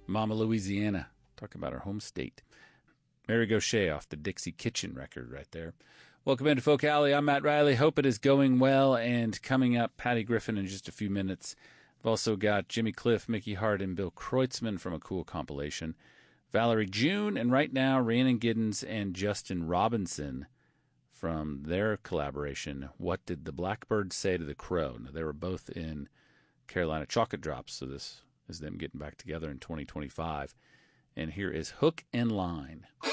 Mama Louisiana, talking about our home state. Mary Gauthier off the Dixie Kitchen record right there. Welcome into Folk Alley. I'm Matt Riley. Hope it is going well. And coming up, Patty Griffin in just a few minutes. I've also got Jimmy Cliff, Mickey Hart, and Bill Kreutzmann from a cool compilation. Valerie June, and right now, Rhiannon Giddens and Justin Robinson from their collaboration, What Did the Blackbird Say to the Crow? Now, they were both in Carolina Chocolate Drops, so this is them getting back together in 2025. And here is Hook and Line.